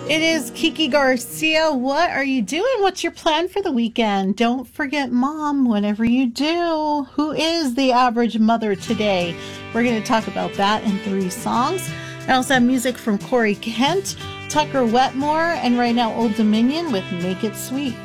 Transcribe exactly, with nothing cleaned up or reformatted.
It is Kiki Garcia. What are you doing? What's your plan for the weekend? Don't forget mom whenever you do. Who is the average mother today? We're going to talk about that in three songs. I also have music from Corey Kent, Tucker Wetmore, and right now Old Dominion with Make It Sweet.